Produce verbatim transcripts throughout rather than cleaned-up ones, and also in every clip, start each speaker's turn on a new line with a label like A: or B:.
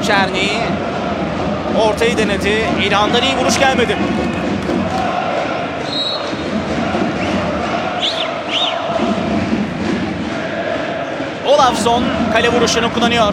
A: Çerni ortayı denedi. İlhan'dan iyi vuruş gelmedi. Olafsson kale vuruşunu kullanıyor.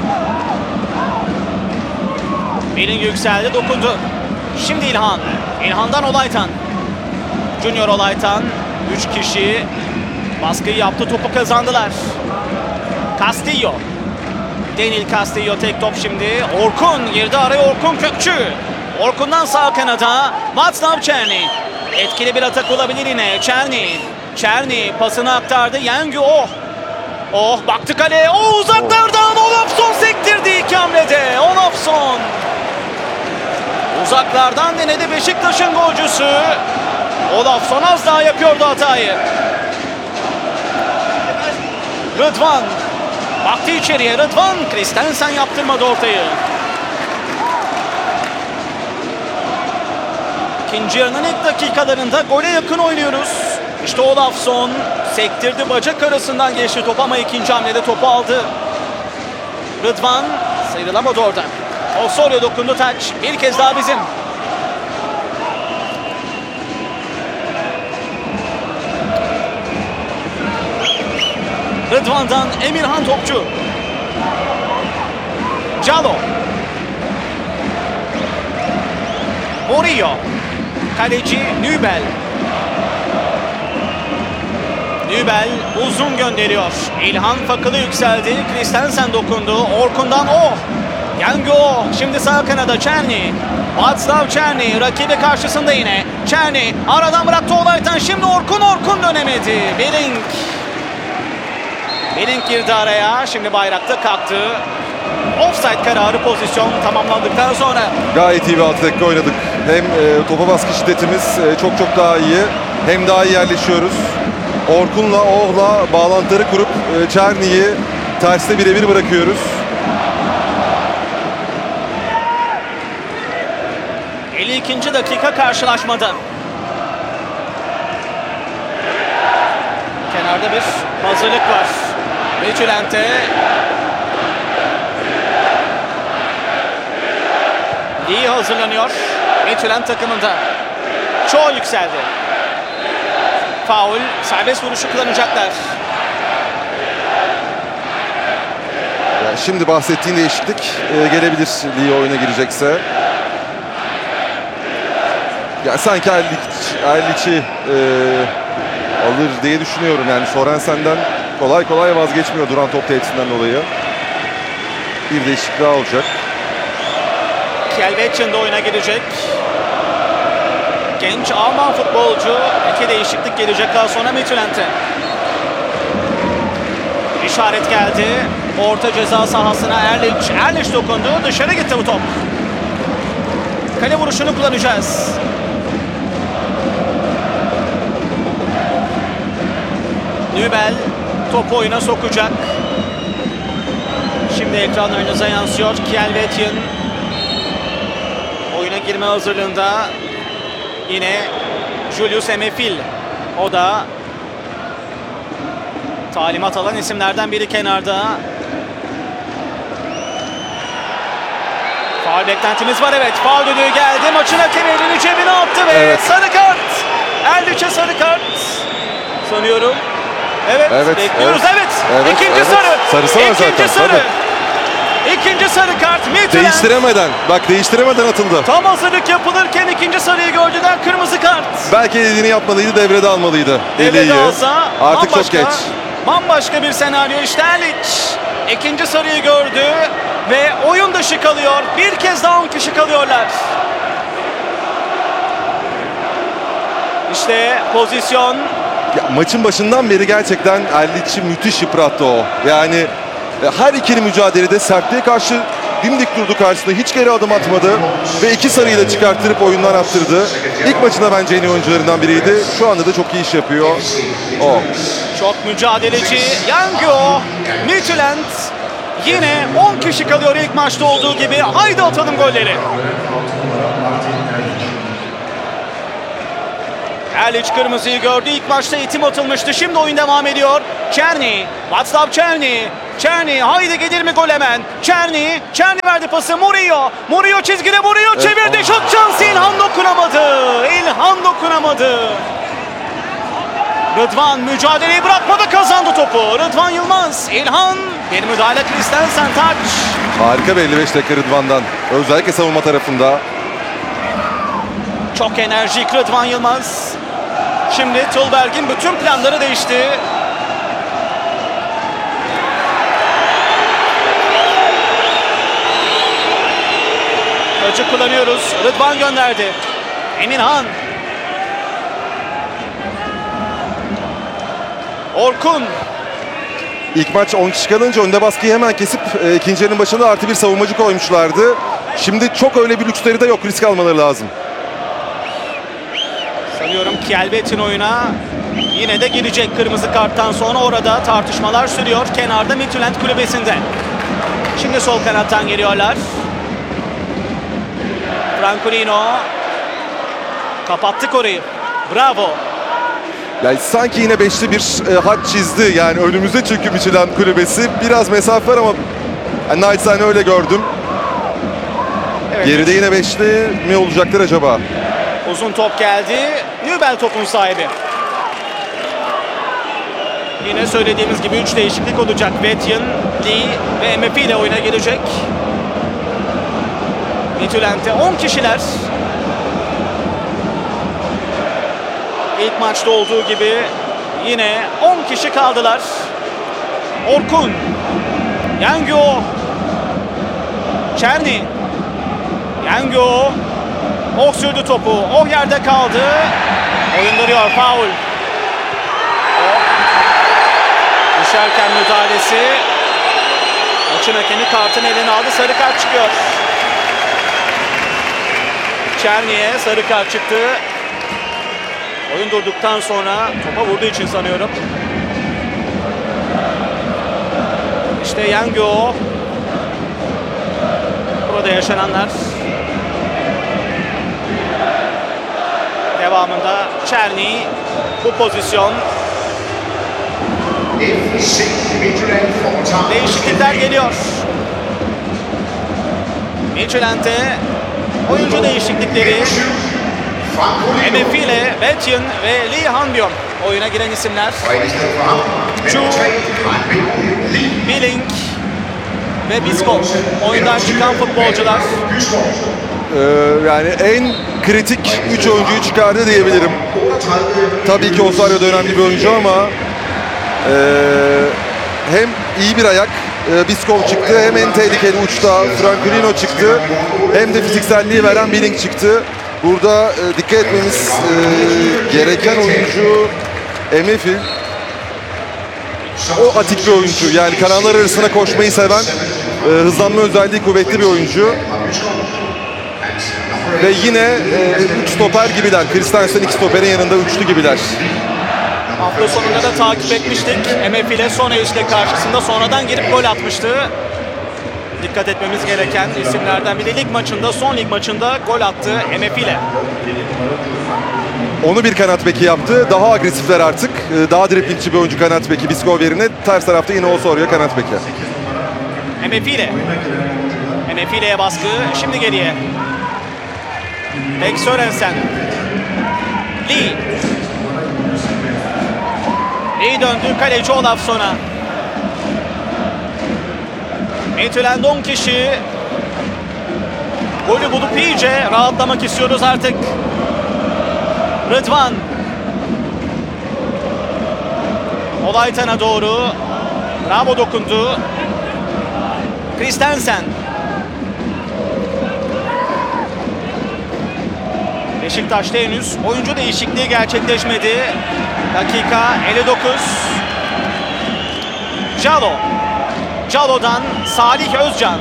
A: Biling yükseldi, dokundu. Şimdi İlhan. İlhan'dan Olaytan. Junior Olaytan. Üç kişi baskıyı yaptı, topu kazandılar. Castillo. Denil Castillo tek top şimdi. Orkun girdi araya, Orkun Kökçü. Orkun'dan sağ kanada Václav Černý. Etkili bir atak olabilir yine. Černý. Černý pasını aktardı. Yengü oh. Oh baktı kaleye. Oh uzaklardan Olafsson sektirdi iki hamlede. Olafsson. Uzaklardan denedi Beşiktaş'ın golcüsü. Olafsson az daha yapıyordu hatayı. Rıdvan. Baktı içeriye Rıdvan. Christensen yaptırmadı ortayı. İkinci yarının ilk dakikalarında gole yakın oynuyoruz. İşte Olafsson sektirdi, bacak arasından geçti top ama ikinci hamlede topu aldı. Rıdvan sıyrılamadı oradan. Osorio dokundu, taç. Bir kez daha bizim. Rıdvan'dan Emirhan topçu. Calo. Murillo. Kaleci Nübel. Nübel uzun gönderiyor. İlhan Fakılı yükseldi. Christensen dokundu. Orkun'dan oh. Yengü oh. Şimdi sağ kanada Černý. Václav Černý rakibi karşısında yine. Černý aradan bıraktı Olaytan. Şimdi Orkun Orkun dönemedi. Biling. Biling girdi araya. Şimdi bayrakta kalktı. Offside kararı pozisyon tamamlandıktan sonra.
B: Gayet iyi bir altı dakika oynadık. Hem e, topa baskı şiddetimiz e, çok çok daha iyi. Hem daha iyi yerleşiyoruz. Orkun'la Oh'la bağlantıları kurup e, Černy'yi terste birebir bırakıyoruz.
A: elli ikinci dakika karşılaşmada. Kenarda bir hazırlık var. Midtjylland'e iyi hazırlanıyor. Midtjylland takımında. Çoğu yükseldi. Faul, serbest vuruşu kullanacaklar.
B: Yani şimdi bahsettiğin değişiklik e, gelebilir Lee oyuna girecekse. Ya sanki Erliç'i e, alır diye düşünüyorum. Yani Sorensen'den kolay kolay vazgeçmiyor duran top tehditinden dolayı. Bir değişiklik daha olacak.
A: Kjelvetjen de oyuna girecek. Genç Alman futbolcu. İki değişiklik gelecek daha sonra Midtjylland'e. İşaret geldi. Orta ceza sahasına Erliç. Erliç dokundu. Dışarı gitti bu top. Kale vuruşunu kullanacağız. Nübel topu oyuna sokacak. Şimdi ekranlarınıza yansıyor. Kjelvetjen oyuna girme hazırlığında. Yine Julius Emefil. O da talimat alan isimlerden biri kenarda. Faul beklentimiz var, evet. Faul düdüğü geldi. Maçın hakemi elini cebine attı ve evet. Sarı kart. Erliç'e sarı kart sanıyorum. Evet,
B: evet
A: bekliyoruz. Evet.
B: evet. evet
A: İkinci
B: evet.
A: sarı.
B: Sarısı var
A: İkinci
B: zaten.
A: sarı.
B: Tabii.
A: İkinci sarı kart. Midtjylland.
B: Değiştiremeden. Bak değiştiremeden atıldı.
A: Tam hazırlık yapılırken ikinci sarıyı gördüler. Kırmızı kart.
B: Belki dediğini yapmalıydı, devrede almalıydı.
A: Devrede alsa
B: artık çok geç.
A: Bambaşka bir senaryo. İşte Erliç ikinci sarıyı gördü ve oyun dışı kalıyor. Bir kez daha on kişi kalıyorlar. İşte pozisyon.
B: Ya, maçın başından beri gerçekten Erliç'i müthiş yıprattı o. Yani e, her ikili mücadelede sertliğe karşı dimdik durdu karşısında. Hiç geri adım atmadı ve iki sarıyı da çıkarttırıp oyundan attırdı. İlk maçında bence en iyi oyuncularından biriydi. Şu anda da çok iyi iş yapıyor. O.
A: Çok mücadeleci. Yangyo. Midtjylland. Yine on kişi kalıyor ilk maçta olduğu gibi. Haydi atalım golleri. Erliç kırmızıyı gördü. İlk maçta itim atılmıştı. Şimdi oyun devam ediyor. Černý. Václav Černý. Çerni haydi gelir mi gol hemen? Çerni, Çerni verdi pası Murillo. Murillo çizgide Murillo çevirdi.
B: Evet.
A: Şut şansı İlhan dokunamadı. İlhan dokunamadı. Rıdvan mücadeleyi bırakmadı, kazandı topu. Rıdvan Yılmaz, İlhan bir müdahale, Christensen taç.
B: Harika bir elli beş dakika Rıdvan'dan. Özellikle savunma tarafında.
A: Çok enerjik Rıdvan Yılmaz. Şimdi Tolberg'in bütün planları değişti. Açık kullanıyoruz. Rıdvan gönderdi. Emirhan. Orkun.
B: İlk maç on kişi kalınca önde baskıyı hemen kesip e, ikinci yarının başında artı bir savunmacı koymuşlardı. Şimdi çok öyle bir lüksleri de yok. Risk almaları lazım.
A: Sanıyorum Kielbet'in oyuna yine de girecek kırmızı karttan sonra. Orada tartışmalar sürüyor kenarda Midtjylland kulübesinde. Şimdi sol kanattan geliyorlar. Francolino kapattık orayı. Bravo.
B: Yani sanki yine beşli bir e, hat çizdi. Yani önümüzde çünkü Midtjylland kulübesi. Biraz mesafe var ama yani naçizane öyle gördüm.
A: Evet,
B: Geride yine beşli mi olacaktır acaba?
A: uzun top geldi. Nübel topun sahibi. Yine söylediğimiz gibi üç değişiklik olacak. Vetjen, Lee ve M F ile oyuna gelecek. Midtjylland'e on kişiler. İlk maçta olduğu gibi yine on kişi kaldılar. Orkun, Yangyo, Çerni, Yangyo, Oh sürdü topu, Oh yerde kaldı. Oyun duruyor, faul. Oh. Düşerken müdahalesi. Maçın hakemi kartın eline aldı, sarı kart çıkıyor. Çerni'ye sarı kart çıktı. Oyun durduktan sonra topa vurduğu için sanıyorum. İşte Yangyo. Burada yaşananlar. Devamında Çerni bu pozisyon. Değişiklikler geliyor. Midtjylland'e oyuncu değişiklikleri. M F ile Vetjen ve Lee Han-byong oyuna giren isimler. Chu, Billing ve Biskov oyundan çıkan futbolcular.
B: Ee, yani en kritik üç oyuncuyu çıkardı diyebilirim. Tabii ki Osorio da önemli bir oyuncu ama e, hem iyi bir ayak, e, Biskov çıktı, hem en tehlikeli uçta Francolino çıktı, hem de fizikselliği veren Billing çıktı. Burada e, dikkat etmemiz e, gereken oyuncu M F. O atik bir oyuncu. Yani kanallar arasına koşmayı seven, e, hızlanma özelliği kuvvetli bir oyuncu. Ve yine e, üç stoper gibiler. Christensen iki stoperin yanında üçlü gibiler.
A: Hafta sonunda da takip etmiştik. M F ile Soneis'le karşısında sonradan girip gol atmıştı. Dikkat etmemiz gereken isimlerden biri. Lig maçında, son lig maçında gol attı M F ile.
B: Onu bir kanat beki yaptı. Daha agresifler artık. E, daha driplingçi bir oyuncu kanat beki. Biskov yerine ters tarafta yine Osorio kanat beki.
A: M F ile. M F ile'ye baskı. Şimdi geriye. Bek Sørensen. Lee. Lee döndü. Kaleci Olafsson'a. Midtjylland on kişi. Golü bulup iyice rahatlamak istiyoruz artık. Rıdvan. Olaytan'a doğru. Bravo dokundu. Christensen. Beşiktaş'ta henüz oyuncu değişikliği gerçekleşmedi. Dakika elli dokuz. Calo. Calo'dan Salih Özcan.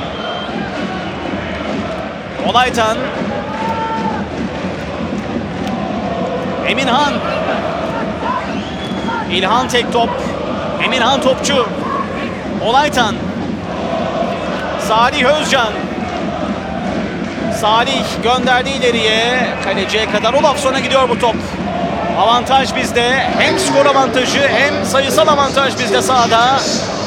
A: Olaytan. Emirhan. İlhan tek top. Emirhan topçu. Olaytan. Salih Özcan. Salih gönderdi ileriye. Kaleciye kadar Olafsson'a gidiyor bu top. Avantaj bizde. Hem skor avantajı hem sayısal avantaj bizde sahada.